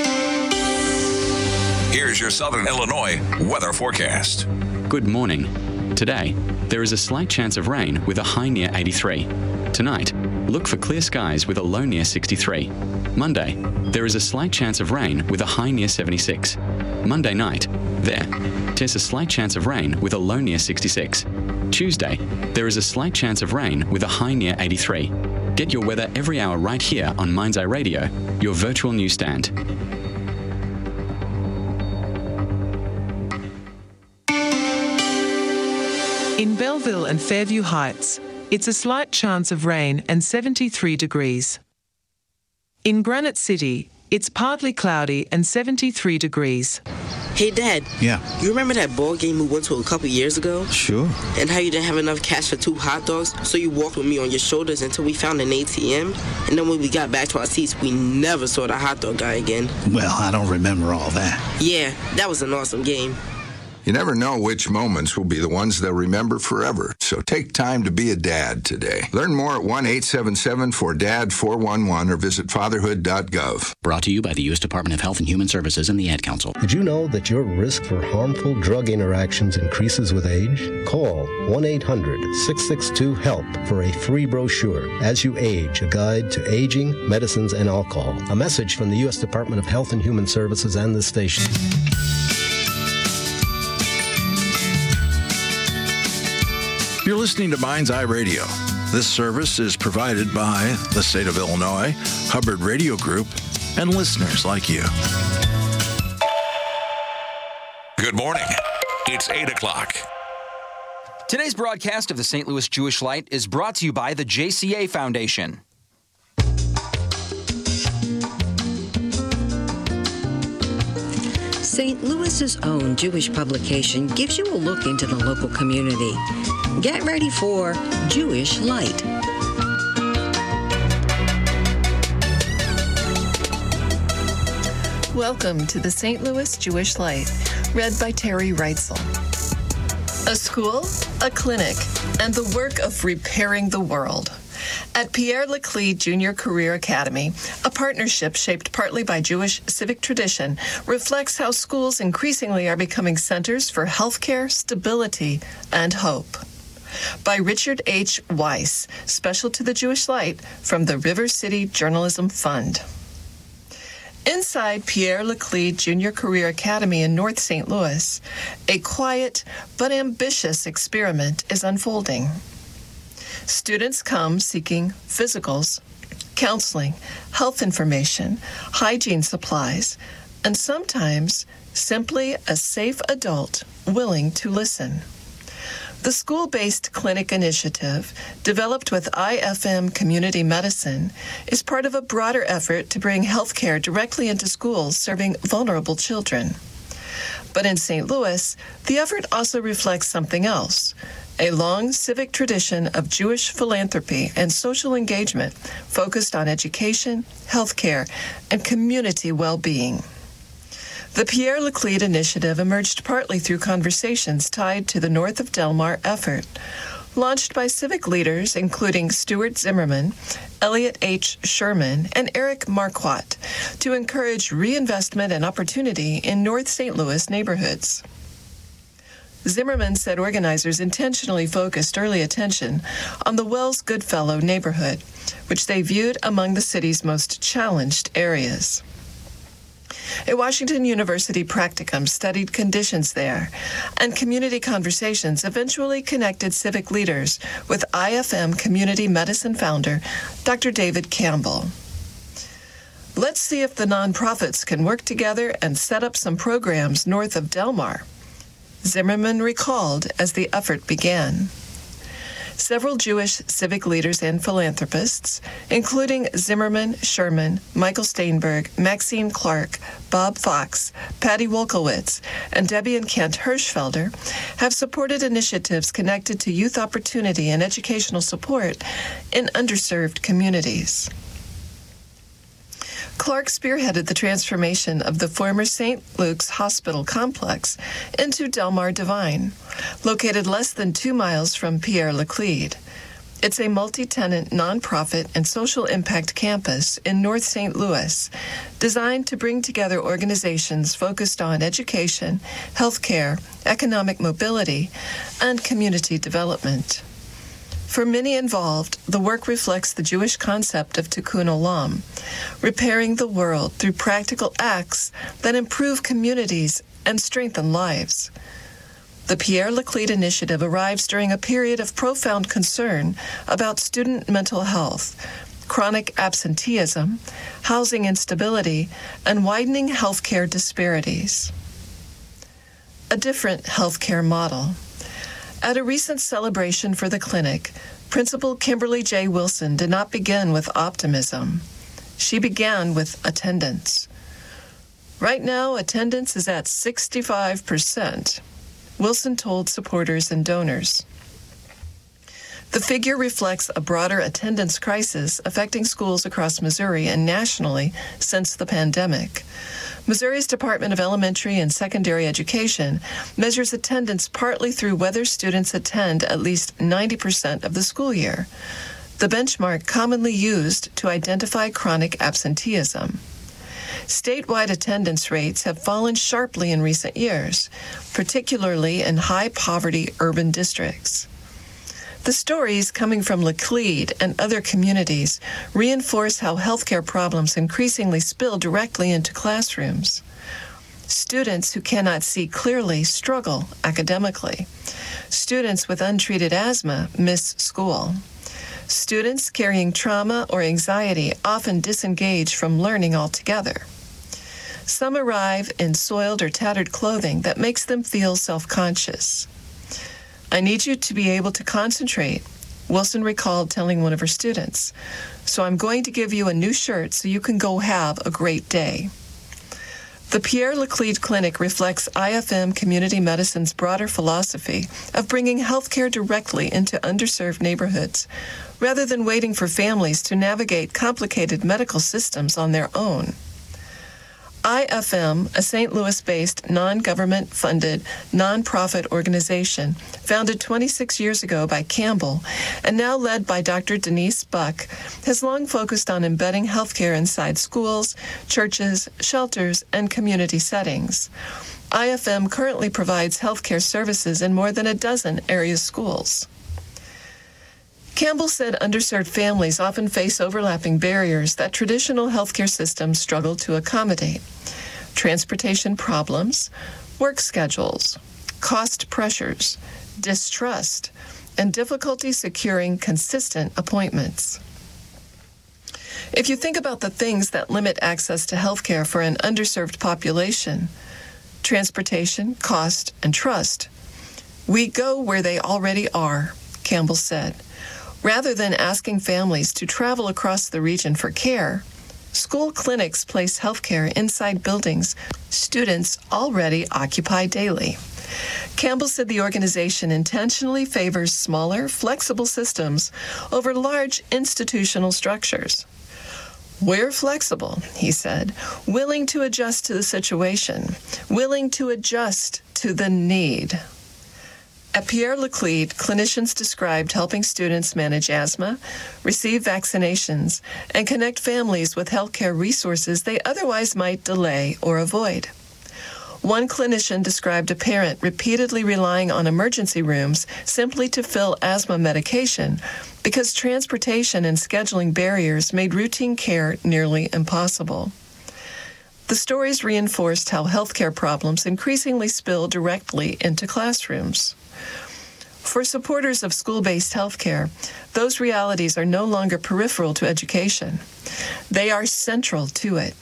Here's your Southern Illinois weather forecast. Good morning. Today, there is a slight chance of rain with a high near eighty-three. Tonight, look for clear skies with a low near sixty-three. Monday, there is a slight chance of rain with a high near seventy-six. Monday night, there, there's a slight chance of rain with a low near sixty-six. Tuesday, there is a slight chance of rain with a high near eighty-three. Get your weather every hour right here on Mind's Eye Radio, your virtual newsstand. In Belleville and Fairview Heights, it's a slight chance of rain and seventy-three degrees. In Granite City, it's partly cloudy and seventy-three degrees. Hey, Dad. Yeah? You remember that ball game we went to a couple years ago? Sure. And how you didn't have enough cash for two hot dogs, so you walked with me on your shoulders until we found an A T M, and then when we got back to our seats, we never saw the hot dog guy again. Well, I don't remember all that. Yeah, that was an awesome game. You never know which moments will be the ones they'll remember forever, so take time to be a dad today. Learn more at one eight seven seven four D A D four one one or visit fatherhood dot gov. Brought to you by the U S Department of Health and Human Services and the Ad Council. Did you know that your risk for harmful drug interactions increases with age? Call one eight hundred six six two HELP for a free brochure, As You Age, a guide to aging, medicines, and alcohol. A message from the U S Department of Health and Human Services and this station. You're listening to Mind's Eye Radio. This service is provided by the state of Illinois, Hubbard Radio Group, and listeners like you. Good morning. It's eight o'clock. Today's broadcast of the Saint Louis Jewish Light is brought to you by the J C A Foundation. Saint Louis's own Jewish publication gives you a look into the local community. Get ready for Jewish Light. Welcome to the Saint Louis Jewish Light, read by Terry Reitzel. A school, a clinic, and the work of repairing the world. At Pierre Laclede Junior Career Academy, a partnership shaped partly by Jewish civic tradition reflects how schools increasingly are becoming centers for healthcare, stability, and hope. By Richard H. Weiss, special to the Jewish Light from the River City Journalism Fund. Inside Pierre Laclede Junior Career Academy in North Saint Louis, a quiet but ambitious experiment is unfolding. Students come seeking physicals, counseling, health information, hygiene supplies, and sometimes simply a safe adult willing to listen. The school-based clinic initiative, developed with I F M Community Medicine, is part of a broader effort to bring healthcare directly into schools serving vulnerable children. But in Saint Louis, the effort also reflects something else, a long civic tradition of Jewish philanthropy and social engagement focused on education, healthcare, and community well-being. The Pierre Laclede initiative emerged partly through conversations tied to the North of Delmar effort, launched by civic leaders including Stuart Zimmerman, Elliot H. Sherman, and Eric Marquardt to encourage reinvestment and opportunity in North Saint Louis neighborhoods. Zimmerman said organizers intentionally focused early attention on the Wells Goodfellow neighborhood, which they viewed among the city's most challenged areas. A Washington University practicum studied conditions there, and community conversations eventually connected civic leaders with I F M Community Medicine founder Doctor David Campbell. Let's see if the nonprofits can work together and set up some programs north of Delmar, Zimmerman recalled as the effort began. Several Jewish civic leaders and philanthropists, including Zimmerman, Sherman, Michael Steinberg, Maxine Clark, Bob Fox, Patty Wolkowitz, and Debbie and Kent Hirschfelder, have supported initiatives connected to youth opportunity and educational support in underserved communities. Clark spearheaded the transformation of the former Saint Luke's Hospital complex into Delmar Divine, located less than two miles from Pierre Laclede. It's a multi-tenant, nonprofit, and social impact campus in North Saint Louis, designed to bring together organizations focused on education, healthcare, economic mobility, and community development. For many involved, the work reflects the Jewish concept of tikkun olam, repairing the world through practical acts that improve communities and strengthen lives. The Pierre Laclede initiative arrives during a period of profound concern about student mental health, chronic absenteeism, housing instability, and widening healthcare disparities. A different healthcare model. At a recent celebration for the clinic, Principal Kimberly J. Wilson did not begin with optimism. She began with attendance. Right now, attendance is at sixty-five percent, Wilson told supporters and donors. The figure reflects a broader attendance crisis affecting schools across Missouri and nationally since the pandemic. Missouri's Department of Elementary and Secondary Education measures attendance partly through whether students attend at least ninety percent of the school year, the benchmark commonly used to identify chronic absenteeism. Statewide attendance rates have fallen sharply in recent years, particularly in high-poverty urban districts. The stories coming from Laclede and other communities reinforce how healthcare problems increasingly spill directly into classrooms. Students who cannot see clearly struggle academically. Students with untreated asthma miss school. Students carrying trauma or anxiety often disengage from learning altogether. Some arrive in soiled or tattered clothing that makes them feel self-conscious. I need you to be able to concentrate, Wilson recalled telling one of her students. So I'm going to give you a new shirt so you can go have a great day. The Pierre Laclede Clinic reflects I F M Community Medicine's broader philosophy of bringing healthcare directly into underserved neighborhoods, rather than waiting for families to navigate complicated medical systems on their own. I F M, a Saint Louis-based, non-government-funded, nonprofit organization, founded twenty-six years ago by Campbell and now led by Doctor Denise Buck, has long focused on embedding healthcare inside schools, churches, shelters, and community settings. I F M currently provides healthcare services in more than a dozen area schools. Campbell said underserved families often face overlapping barriers that traditional healthcare systems struggle to accommodate. Transportation problems, work schedules, cost pressures, distrust, and difficulty securing consistent appointments. If you think about the things that limit access to healthcare for an underserved population, transportation, cost, and trust, we go where they already are, Campbell said. Rather than asking families to travel across the region for care, school clinics place healthcare inside buildings students already occupy daily. Campbell said the organization intentionally favors smaller, flexible systems over large institutional structures. We're flexible, he said, willing to adjust to the situation, willing to adjust to the need. At Pierre-Laclede, clinicians described helping students manage asthma, receive vaccinations, and connect families with healthcare resources they otherwise might delay or avoid. One clinician described a parent repeatedly relying on emergency rooms simply to fill asthma medication because transportation and scheduling barriers made routine care nearly impossible. The stories reinforced how healthcare problems increasingly spill directly into classrooms. For supporters of school-based healthcare, those realities are no longer peripheral to education. They are central to it.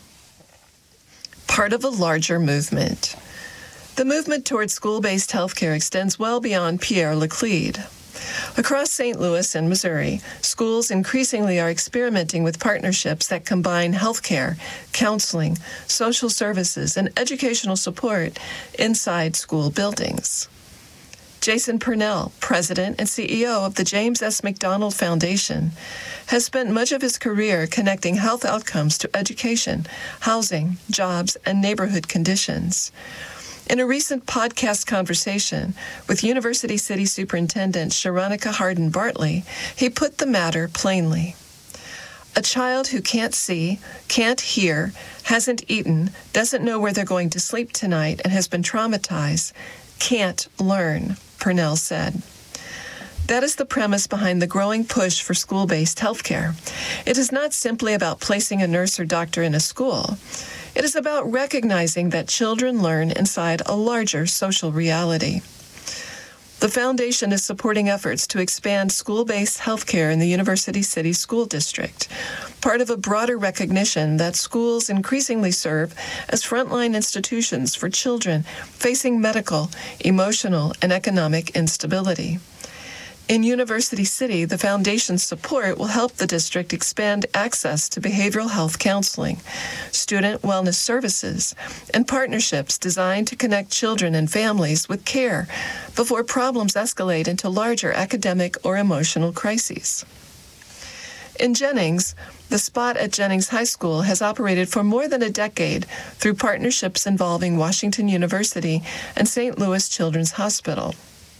Part of a larger movement. The movement toward school-based healthcare extends well beyond Pierre-Laclede. Across Saint Louis and Missouri, schools increasingly are experimenting with partnerships that combine healthcare, counseling, social services, and educational support inside school buildings. Jason Purnell, president and C E O of the James S. McDonald Foundation, has spent much of his career connecting health outcomes to education, housing, jobs, and neighborhood conditions. In a recent podcast conversation with University City Superintendent Sharonica Hardin Bartley, he put the matter plainly. A child who can't see, can't hear, hasn't eaten, doesn't know where they're going to sleep tonight, and has been traumatized, can't learn, Purnell said. That is the premise behind the growing push for school-based healthcare. It is not simply about placing a nurse or doctor in a school. It is about recognizing that children learn inside a larger social reality. The foundation is supporting efforts to expand school-based healthcare in the University City School District, part of a broader recognition that schools increasingly serve as frontline institutions for children facing medical, emotional, and economic instability. In University City, the foundation's support will help the district expand access to behavioral health counseling, student wellness services, and partnerships designed to connect children and families with care before problems escalate into larger academic or emotional crises. In Jennings, the Spot at Jennings High School has operated for more than a decade through partnerships involving Washington University and Saint Louis Children's Hospital.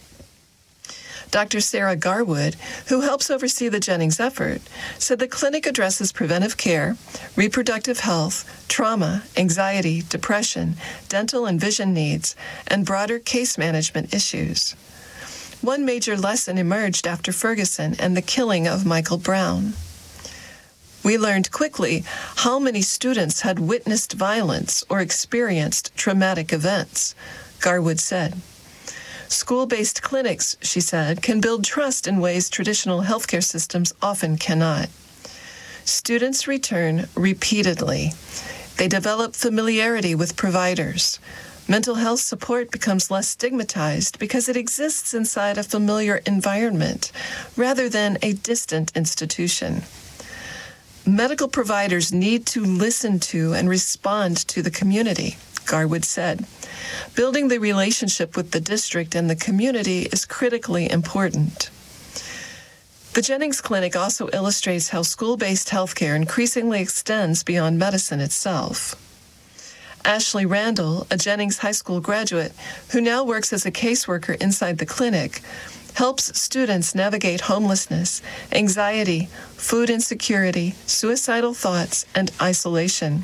Doctor Sarah Garwood, who helps oversee the Jennings effort, said the clinic addresses preventive care, reproductive health, trauma, anxiety, depression, dental and vision needs, and broader case management issues. One major lesson emerged after Ferguson and the killing of Michael Brown. We learned quickly how many students had witnessed violence or experienced traumatic events, Garwood said. School-based clinics, she said, can build trust in ways traditional healthcare systems often cannot. Students return repeatedly. They develop familiarity with providers. Mental health support becomes less stigmatized because it exists inside a familiar environment rather than a distant institution. Medical providers need to listen to and respond to the community, Garwood said. Building the relationship with the district and the community is critically important. The Jennings Clinic also illustrates how school-based healthcare increasingly extends beyond medicine itself. Ashley Randall, a Jennings High School graduate who now works as a caseworker inside the clinic, helps students navigate homelessness, anxiety, food insecurity, suicidal thoughts, and isolation.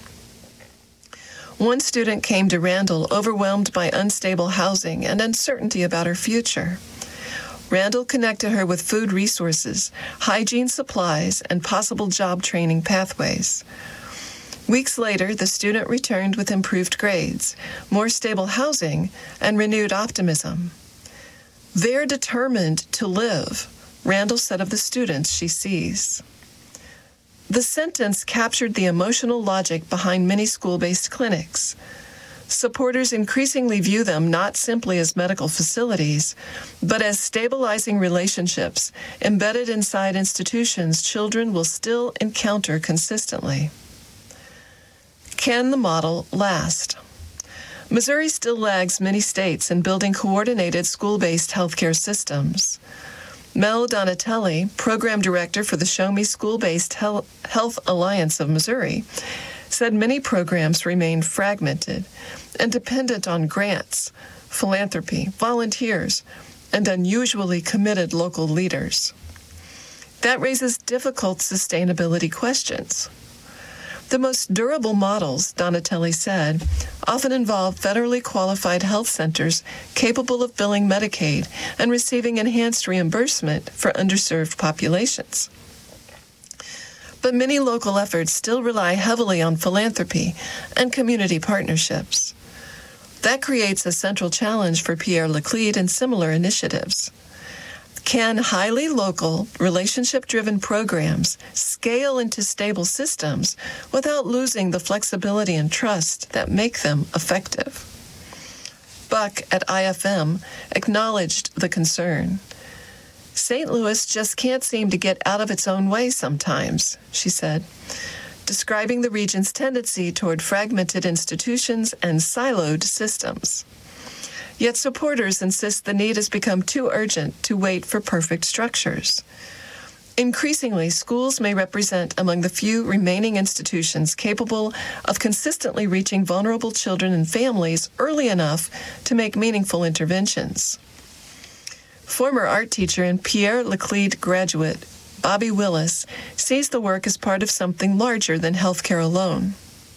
One student came to Randall overwhelmed by unstable housing and uncertainty about her future. Randall connected her with food resources, hygiene supplies, and possible job training pathways. Weeks later, the student returned with improved grades, more stable housing, and renewed optimism. They're determined to live, Randall said of the students she sees. The sentence captured the emotional logic behind many school-based clinics. Supporters increasingly view them not simply as medical facilities, but as stabilizing relationships embedded inside institutions children will still encounter consistently. Can the model last? Missouri still lags many states in building coordinated school-based healthcare systems. Mel Donatelli, program director for the Show Me School-Based Health Alliance of Missouri, said many programs remain fragmented and dependent on grants, philanthropy, volunteers, and unusually committed local leaders. That raises difficult sustainability questions. The most durable models, Donatelli said, often involve federally qualified health centers capable of billing Medicaid and receiving enhanced reimbursement for underserved populations. But many local efforts still rely heavily on philanthropy and community partnerships. That creates a central challenge for Pierre Laclede and similar initiatives. Can highly local, relationship-driven programs scale into stable systems without losing the flexibility and trust that make them effective? Buck at I F M acknowledged the concern. Saint Louis just can't seem to get out of its own way sometimes, she said, describing the region's tendency toward fragmented institutions and siloed systems. Yet supporters insist the need has become too urgent to wait for perfect structures. Increasingly, schools may represent among the few remaining institutions capable of consistently reaching vulnerable children and families early enough to make meaningful interventions. Former art teacher and Pierre Laclede graduate Bobby Willis sees the work as part of something larger than healthcare alone.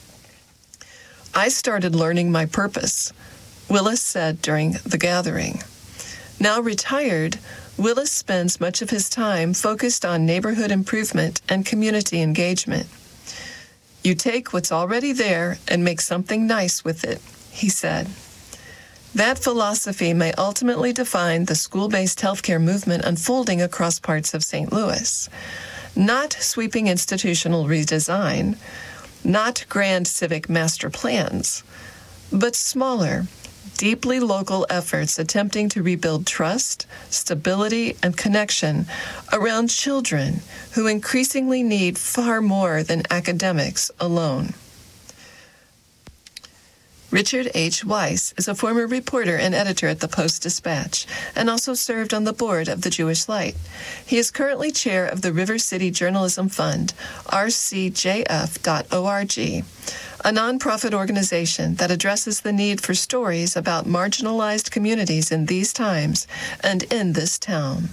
I started learning my purpose, Willis said during the gathering. Now retired, Willis spends much of his time focused on neighborhood improvement and community engagement. You take what's already there and make something nice with it, he said. That philosophy may ultimately define the school-based healthcare movement unfolding across parts of Saint Louis. Not sweeping institutional redesign, not grand civic master plans, but smaller, deeply local efforts attempting to rebuild trust, stability, and connection around children who increasingly need far more than academics alone. Richard H. Weiss is a former reporter and editor at the Post-Dispatch and also served on the board of the Jewish Light. He is currently chair of the River City Journalism Fund, R C J F dot org, a nonprofit organization that addresses the need for stories about marginalized communities in these times and in this town.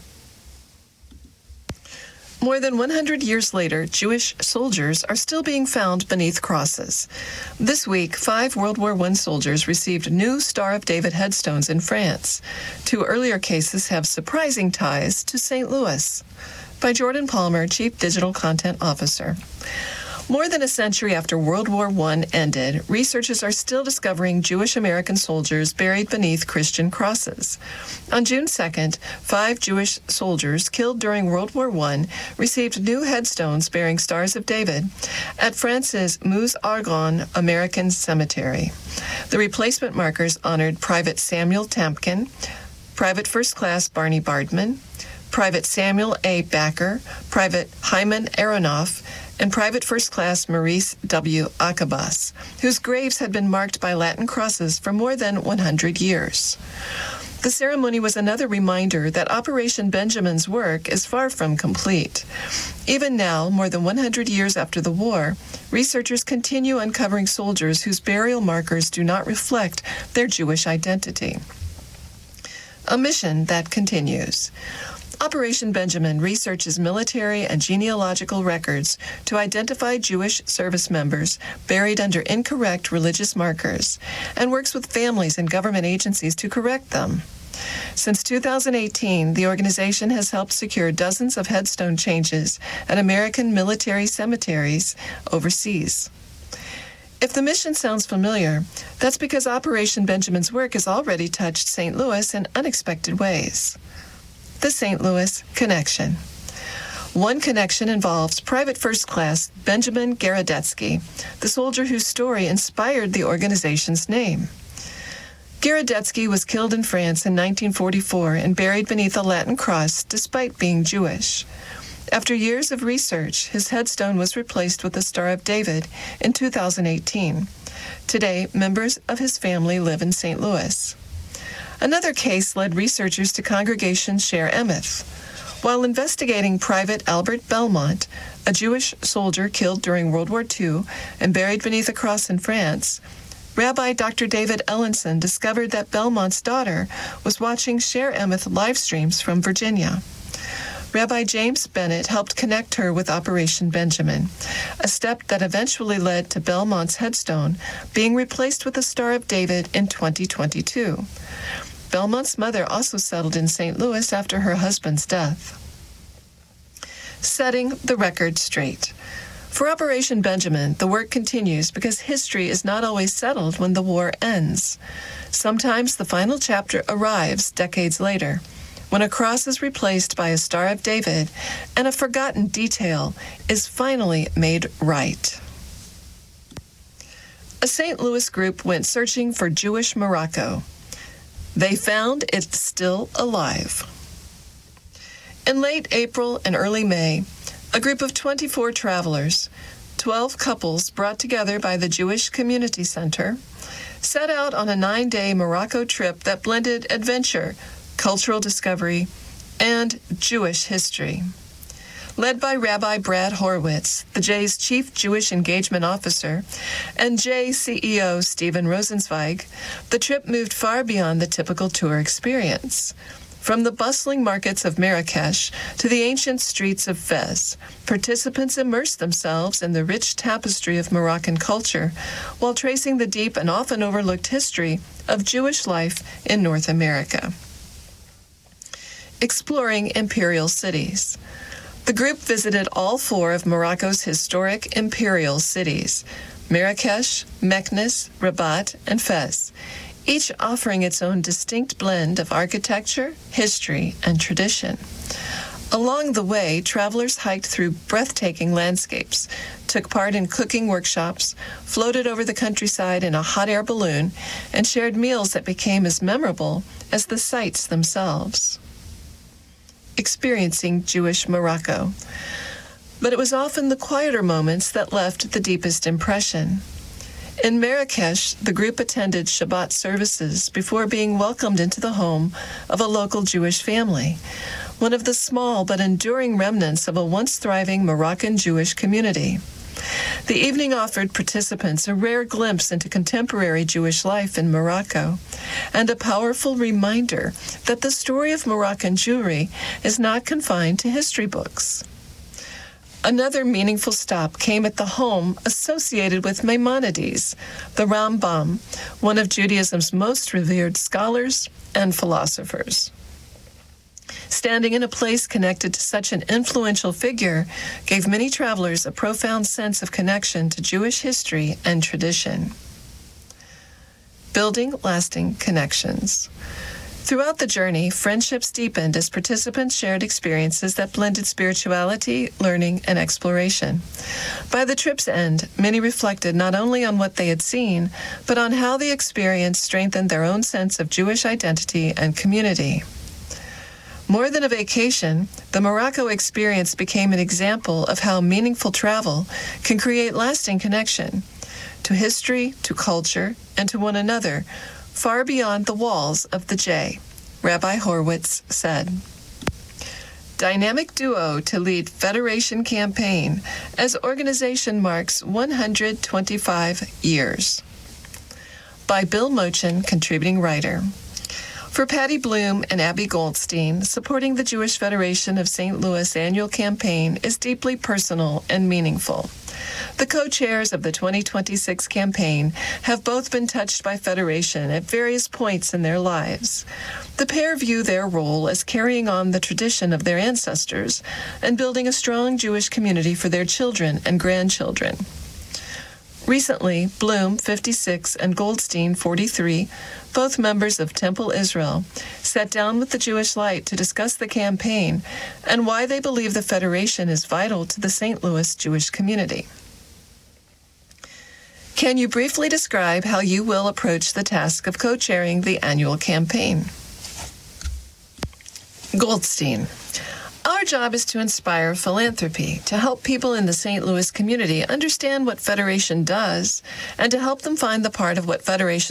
More than one hundred years later, Jewish soldiers are still being found beneath crosses. This week, five World War One soldiers received new Star of David headstones in France. Two earlier cases have surprising ties to Saint Louis. By Jordan Palmer, Chief Digital Content Officer. More than a century after World War One ended, researchers are still discovering Jewish American soldiers buried beneath Christian crosses. On June second, five Jewish soldiers killed during World War One received new headstones bearing Stars of David at France's Meuse-Argonne American Cemetery. The replacement markers honored Private Samuel Tampkin, Private First Class Barney Bardman, Private Samuel A. Backer, Private Hyman Aronoff, and Private First Class Maurice W. Akabas, whose graves had been marked by Latin crosses for more than one hundred years. The ceremony was another reminder that Operation Benjamin's work is far from complete. Even now, more than one hundred years after the war, researchers continue uncovering soldiers whose burial markers do not reflect their Jewish identity. A mission that continues. Operation Benjamin researches military and genealogical records to identify Jewish service members buried under incorrect religious markers and works with families and government agencies to correct them. Since two thousand eighteen, the organization has helped secure dozens of headstone changes at American military cemeteries overseas. If the mission sounds familiar, that's because Operation Benjamin's work has already touched Saint Louis in unexpected ways. The Saint Louis Connection. One connection involves Private First Class Benjamin Garadetsky, the soldier whose story inspired the organization's name. Garadetsky was killed in France in nineteen forty-four and buried beneath a Latin cross despite being Jewish. After years of research, his headstone was replaced with the Star of David in two thousand eighteen. Today, members of his family live in Saint Louis. Another case led researchers to Congregation Sher Emeth. While investigating Private Albert Belmont, a Jewish soldier killed during World War Two and buried beneath a cross in France, Rabbi Doctor David Ellenson discovered that Belmont's daughter was watching Sher Emeth live streams from Virginia. Rabbi James Bennett helped connect her with Operation Benjamin, a step that eventually led to Belmont's headstone being replaced with the Star of David in twenty twenty-two. Belmont's mother also settled in Saint Louis after her husband's death. Setting the record straight. For Operation Benjamin, the work continues because history is not always settled when the war ends. Sometimes the final chapter arrives decades later, when a cross is replaced by a Star of David and a forgotten detail is finally made right. A Saint Louis group went searching for Jewish Morocco. They found it still alive. In late April and early May, a group of twenty-four travelers, twelve couples brought together by the Jewish Community Center, set out on a nine-day Morocco trip that blended adventure, cultural discovery, and Jewish history. Led by Rabbi Brad Horowitz, the J's Chief Jewish Engagement Officer, and J C E O Steven Rosenzweig, the trip moved far beyond the typical tour experience. From the bustling markets of Marrakesh to the ancient streets of Fez, participants immersed themselves in the rich tapestry of Moroccan culture while tracing the deep and often overlooked history of Jewish life in North America. Exploring imperial cities. The group visited all four of Morocco's historic imperial cities, Marrakesh, Meknes, Rabat, and Fez, each offering its own distinct blend of architecture, history, and tradition. Along the way, travelers hiked through breathtaking landscapes, took part in cooking workshops, floated over the countryside in a hot air balloon, and shared meals that became as memorable as the sights themselves. Experiencing Jewish Morocco. But it was often the quieter moments that left the deepest impression. In Marrakesh, the group attended Shabbat services before being welcomed into the home of a local Jewish family, one of the small but enduring remnants of a once thriving Moroccan Jewish community. The evening offered participants a rare glimpse into contemporary Jewish life in Morocco, and a powerful reminder that the story of Moroccan Jewry is not confined to history books. Another meaningful stop came at the home associated with Maimonides, the Rambam, one of Judaism's most revered scholars and philosophers. Standing in a place connected to such an influential figure gave many travelers a profound sense of connection to Jewish history and tradition. Building lasting connections. Throughout the journey, friendships deepened as participants shared experiences that blended spirituality, learning, and exploration. By the trip's end, many reflected not only on what they had seen, but on how the experience strengthened their own sense of Jewish identity and community. More than a vacation, the Morocco experience became an example of how meaningful travel can create lasting connection to history, to culture, and to one another, far beyond the walls of the J. Rabbi Horwitz said. Dynamic duo to lead Federation campaign as organization marks one hundred twenty-five years. By Bill Mochin, contributing writer. For Patty Bloom and Abby Goldstein, supporting the Jewish Federation of Saint Louis annual campaign is deeply personal and meaningful. The co-chairs of the twenty twenty-six campaign have both been touched by Federation at various points in their lives. The pair view their role as carrying on the tradition of their ancestors and building a strong Jewish community for their children and grandchildren. Recently, Bloom, fifty-six, and Goldstein, forty-three, both members of Temple Israel, sat down with the Jewish Light to discuss the campaign and why they believe the Federation is vital to the Saint Louis Jewish community. Can you briefly describe how you will approach the task of co-chairing the annual campaign? Goldstein. Our job is to inspire philanthropy, to help people in the Saint Louis community understand what Federation does, and to help them find the part of what Federation